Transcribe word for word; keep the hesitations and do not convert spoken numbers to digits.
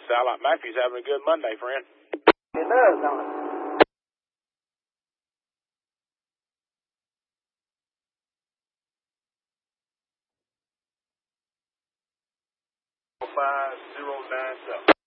Sound like Matthew's having a good Monday, friend. It does, don't it? five zero nine seven.